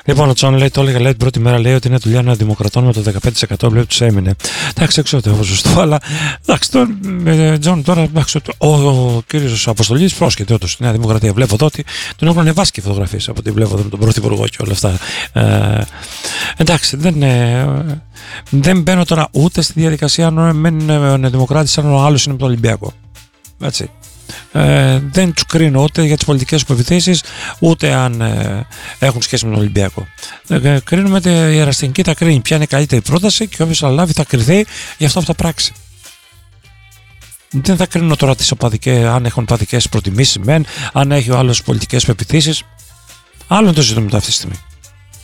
Λοιπόν, ο Τζον λέει, το έλεγα λέει την πρώτη μέρα, λέει ότι είναι δουλειά των Δημοκρατών με το 15% βλέπει του έμεινε. Εντάξει, δεν ξέρω τι έχω σωστό, αλλά εντάξει, τον Τζον τώρα, εντάξει, ο κύριος Αποστολής πρόσχεται όντως στη Νέα Δημοκρατία. Βλέπω εδώ ότι τον έχουν ανεβάσει και φωτογραφίες από ό,τι βλέπω εδώ με τον Πρωθυπουργό και όλα αυτά. Εντάξει, δεν μπαίνω τώρα ούτε στη διαδικασία αν μένουν Δημοκράτες, αν ο άλλος είναι με το Ολυμπιακό. Έτσι. Δεν τους κρίνω ούτε για τις πολιτικές του επιθέσεις, ούτε αν έχουν σχέση με τον Ολυμπιακό. Κρίνουμε η Εραστεχνική, θα κρίνει ποια είναι η καλύτερη πρόταση και όποιος θα λάβει θα κρυθεί για αυτό που θα πράξει. Δεν θα κρίνω τώρα τις αν έχουν οπαδικές προτιμήσεις, αν έχει ο άλλος πολιτικές πεποιθήσεις. Άλλο είναι το ζητούμενο αυτή τη στιγμή.